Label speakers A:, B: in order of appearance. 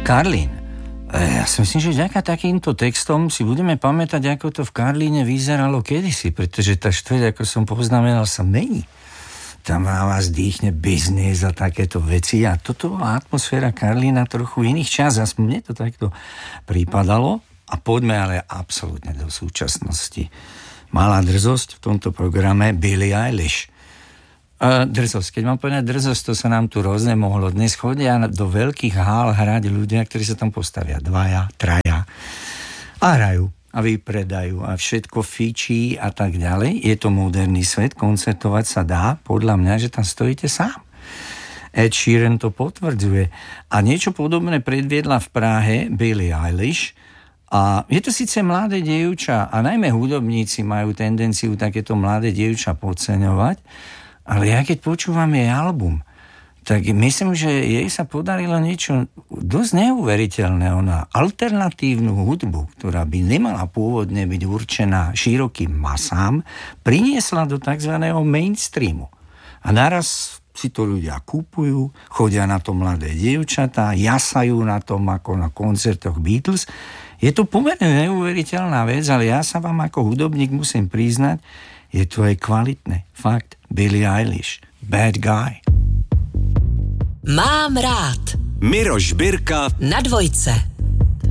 A: Karlín. Ja si myslím, že vďaka takýmto textom si budeme pamätať, ako to v Karlíne vyzeralo kedysi, pretože tá štvrť, ako som poznamenal, sa mení. Tam na vás dýchne biznis a takéto veci a toto bola atmosféra Karlína trochu iných čas, aspoň mne to takto prípadalo. A poďme ale absolútne do súčasnosti. Malá drzosť v tomto programe Billie Eilish. Drzosť, keď mám povedať drzosť, to sa nám tu rôzne mohlo. Dnes chodia do veľkých hál hrať ľudia, ktorí sa tam postavia 2, 3 a hrajú a vypredajú a všetko fičí a tak ďalej. Je to moderný svet, koncertovať sa dá, podľa mňa, že tam stojíte sám. Ed Sheeran to potvrdzuje. A niečo podobné predviedla v Prahe Billie Eilish. A je to síce mladé dievča a najmä hudobníci majú tendenciu takéto mladé dievča podceňovať, ale ja keď počúvam jej album, tak myslím, že jej sa podarilo niečo dosť neuveriteľné. Ona alternatívnu hudbu, ktorá by nemala pôvodne byť určená širokým masám, priniesla do tzv. Mainstreamu. A naraz si to ľudia kúpujú, chodia na to mladé dievčatá, jasajú na tom ako na koncertoch Beatles. Je to pomerne neuveriteľná vec, ale ja sa vám ako hudobník musím priznať, je to aj kvalitné. Fakt. Billie Eilish. Bad Guy.
B: Mám rád.
C: Miroš Birka
B: na Dvojce.